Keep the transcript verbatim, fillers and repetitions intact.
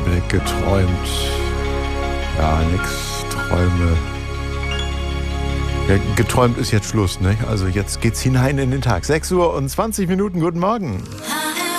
Augenblick geträumt. Ja, nix, Träume. Ja, geträumt ist jetzt Schluss, ne? Also jetzt geht's hinein in den Tag. sechs Uhr und zwanzig Minuten, guten Morgen.